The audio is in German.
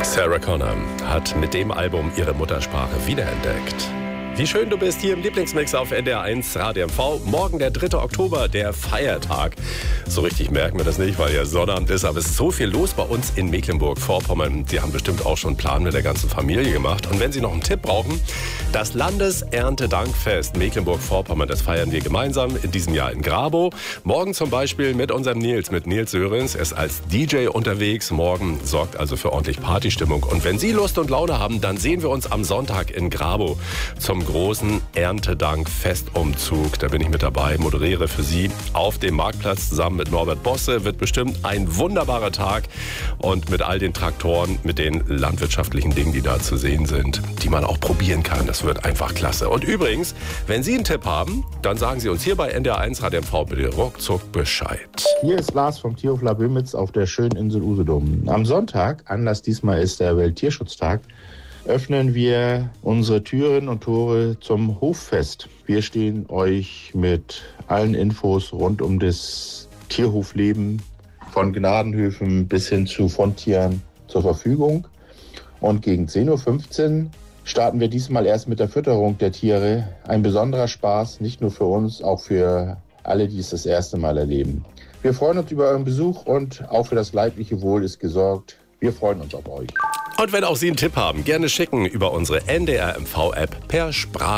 Sarah Connor hat mit dem Album ihre Muttersprache wiederentdeckt. Wie schön du bist hier im Lieblingsmix auf NDR1 Radio MV. Morgen der 3. Oktober, der Feiertag. So richtig merken wir das nicht, weil ja Sonnabend ist. Aber es ist so viel los bei uns in Mecklenburg-Vorpommern. Sie haben bestimmt auch schon einen Plan mit der ganzen Familie gemacht. Und wenn Sie noch einen Tipp brauchen, das Landeserntedankfest Mecklenburg-Vorpommern, das feiern wir gemeinsam in diesem Jahr in Grabow. Morgen zum Beispiel mit unserem Nils Sörens. Er ist als DJ unterwegs. Morgen sorgt also für ordentlich Partystimmung. Und wenn Sie Lust und Laune haben, dann sehen wir uns am Sonntag in Grabow zum großen Erntedank-Festumzug. Da bin ich mit dabei, moderiere für Sie auf dem Marktplatz zusammen mit Norbert Bosse. Wird bestimmt ein wunderbarer Tag und mit all den Traktoren, mit den landwirtschaftlichen Dingen, die da zu sehen sind, die man auch probieren kann. Das wird einfach klasse. Und übrigens, wenn Sie einen Tipp haben, dann sagen Sie uns hier bei NDR1 Radio MV bitte ruckzuck Bescheid. Hier ist Lars vom Tierhof Labömitz auf der schönen Insel Usedom. Am Sonntag, Anlass diesmal ist der Welttierschutztag, öffnen wir unsere Türen und Tore zum Hoffest. Wir stehen euch mit allen Infos rund um das Tierhofleben von Gnadenhöfen bis hin zu Fondtieren zur Verfügung. Und gegen 10.15 Uhr starten wir diesmal erst mit der Fütterung der Tiere. Ein besonderer Spaß, nicht nur für uns, auch für alle, die es das erste Mal erleben. Wir freuen uns über euren Besuch und auch für das leibliche Wohl ist gesorgt. Wir freuen uns auf euch. Und wenn auch Sie einen Tipp haben, gerne schicken über unsere NDR MV-App per Sprache.